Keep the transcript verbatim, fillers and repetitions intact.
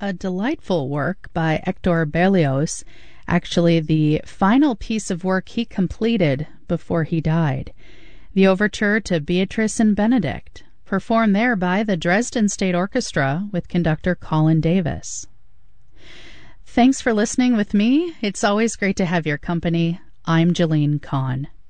a delightful work by Hector Berlioz, actually the final piece of work he completed before he died. The overture to Beatrice and Benedict, performed there by the Dresden State Orchestra with conductor Colin Davis. Thanks for listening with me. It's always great to have your company. I'm Jeline Kahn.